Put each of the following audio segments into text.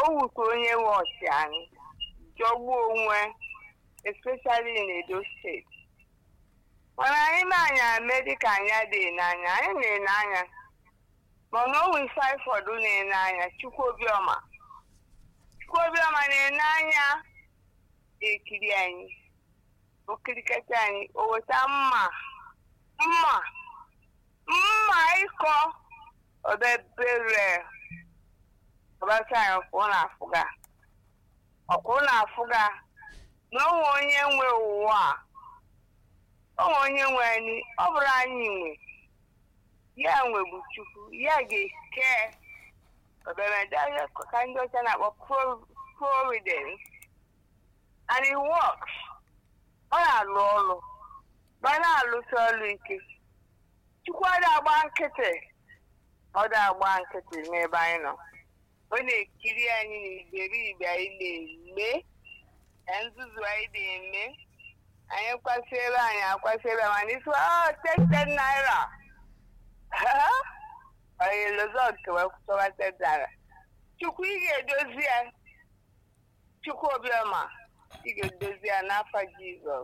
wuto onye nwe ọchịanị jọgbuo onwe especially in Edo State. Mana anyị na-anya medika anya dị n'anya anyị na-ene anya mana o nwe ife ụfọdụ na-ene anya Chukwuobioma na-ene anya ekiri anyị okiriketa anyị o weta mma ịkọ obebere ọbasa anyị ọkwụ na-afụga na onwe onye nwe ụwa onwe onye nwe anyị ọ bụrụ anyị nwe ya nwe bụ Chukwu ya ga-eke obemedaje ka ndị ọcha na-akpọ providence and it works. Ọ na-alụ ọlụ ma na-alụsi ọlụ ike. Chukwu agba nkịtị n'ebe anyị nọ. Ọ na-ekiri anyị n'iberibe anyị na-eme na nzuzu anyị na-eme. Anyị kwasịrị ma n'isi take 10 naira. Onye lozọt wee kwụsọba 10 naira. Chukwu ị ga-edozi ya. Chukwuobioma ị ga-edozi ya n'afọ Jizọs.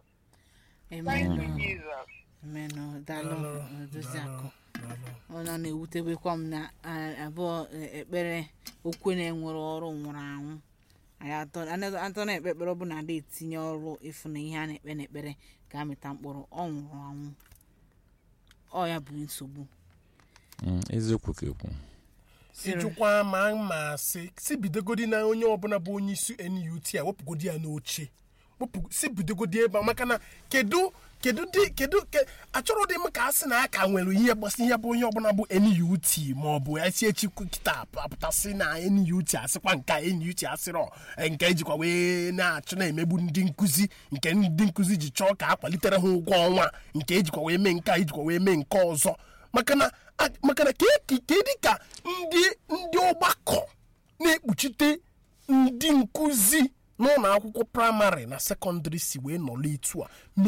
Amen. Daalụ dozi akụ. Ọ na-ewutebekwa m na abụọ ekpere okwe na-enwere ọrụ nwụrụ anwụ. Anyị atọ na-ekpe ekpere ọ bụ na ada etinye ọrụ ịfụ na ihe a na-ekpe n'ekpere ka amịta mkpụrụ ọ nwụrụ anwụ. Ọ ya bụ nsogbu. Eziokwu ka ekwu. Ijukwa ma si bidogodi na onye ọbụla bụ onye isi NUT a wepụgodi ya n'oche. Si bidogodi ebe maka na kedu achọrọ dị m ka asị na aka nwere ihe gbasị ihe bụ onye ọbụla bụ NUT ma ọ bụ esi echi kịta apụtasị na NUT asịkwa nke NUT asịrọ nke ejikwa wee na-achọ na-emegbu ndị nkụzi nke ndị nkụzi ji chọọ ka akwalitere ha ụgwọ ọnwa nke ejikwa wee mee nke ejikwa wee mee nke ọzọ maka na kedị ka ndị ọgbakọ na-ekpuchite ndị nkụzi n'ụlọ akwụkwọ praịmarị na sekọndịrị si wee nọrọ etu a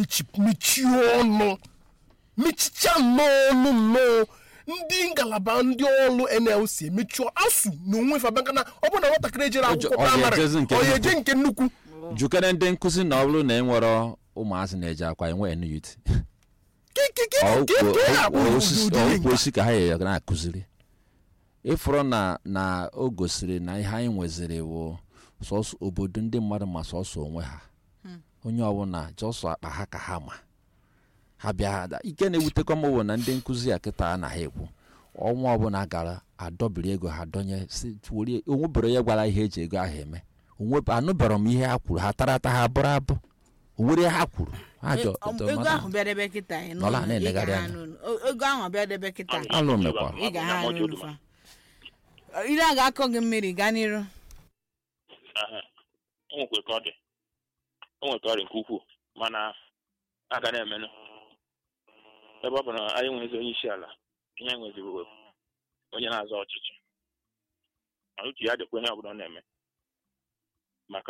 mechicha n'ọnụ nnọọ ndị ngalaba ndị ọrụ NLC emechụọ asụ n'onwe fabaka na ọ bụ na nwatakịrị ejere akwụkwọ praịmarị ọ ya eje nke nnukwu jukere ndị nkụzi na ọ bụrụ na enwere ụmụazị na-eje akwa enwe NUT osi ka ha ya na-akụziri ịfụrụ na o gosiri na ihe anyị nweziri bụ sọsọ obodo ndị mmadụ ma sọsọ onwe ha onye ọbụla jọsọ akpa ha ka ha ma ha bịa ike na-ewutekwa m bụ na ndị nkụzi a kịta a na ha ekwu ọnwa ọbụla gara adọbiri ego ha donye onwebere ya gwara ihe eji ego ahụ eme anụbara m ihe ha kwuru ha tarata ha bụrụ abụ onwere ha kwuru ego ahụ bịa debe kịta ego ahụ bịa debe kịta ị ga ha n'ụfa ire a ga-akọ gị mmiri gaa n'iru o nwekwe ka ọ dị nke ukwuu mana a ga na-emenụ ebe ọ bụ na anyị nwezi onye isi ala ihe nweziri onye na-azọ ọchịchị mana uche ya dịkwa onye ọbụla ọ na-eme maka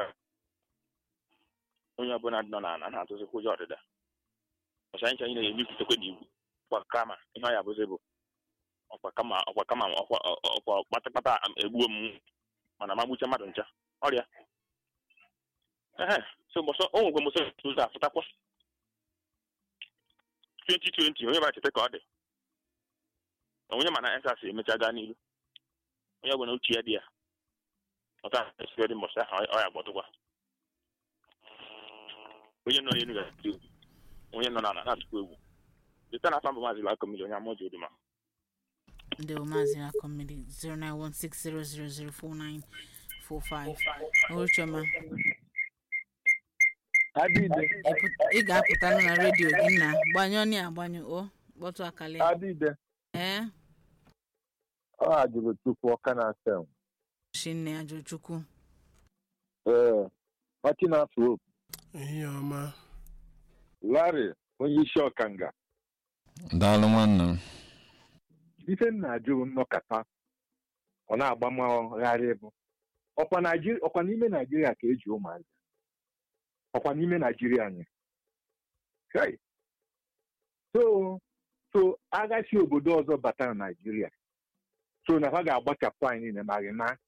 onye ọbụla dị nọ n'ala na-atụzikwa ụjọ ọdịda ọcha anyị na-eme ikwutekwe n'iwu ọkwa kama ihe ọ ya bụzi bụ ọkwa kama kpatakpata egbuo m mana ma gbucha mmadụ ncha ọrịa so o nwekwe mụsọ ụzọ afụtakwa 2020 onye bachete ka ọ dị onye mana nsas emecha gaa n'ilu onye ọbụla uche ya dị ya ọta esigodị mbọchị ahụ ọ ya gbọtụkwa onye nọ n'elu ga-atụ egwu onye nọ n'ala na-atụkwa egwu dịta na afọ maazị Lakomili onye amaoji oduma ndị maazị Lakomili 09160004945 Oruchoma ị ga-apụta na redio gị na agbanyụ o kpọtụ akali ọ ajụrụ Chukwu ọka na-asa Shinne ajụrụ Chukwu ọchị na-afụ opi ihe ọma Larry onye isi ọkanga daalụ nwanne m ife na-ajụ nnọkọta ọ na-agbamagharị bụ ọkwa n'ime Naijiria ka eji ụmụazị ọkwa n'ime Naijiria anyị so agha si obodo ọzọ bata na Naijiria so na ha ga-agbachapụ anyị niile ma gị na